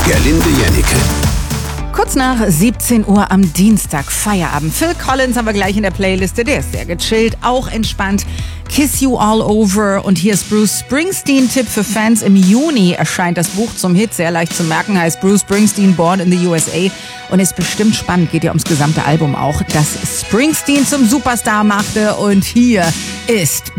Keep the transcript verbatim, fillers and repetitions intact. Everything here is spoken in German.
Gerlinde Jennecke. Kurz nach siebzehn Uhr am Dienstag, Feierabend. Phil Collins haben wir gleich in der Playliste. Der ist sehr gechillt, auch entspannt. Kiss You All Over. Und hier ist Bruce Springsteen-Tipp für Fans. Im Juni erscheint das Buch zum Hit. Sehr leicht zu merken, heißt Bruce Springsteen Born in the U S A. Und ist bestimmt spannend, geht ja ums gesamte Album auch, das Springsteen zum Superstar machte. Und hier ist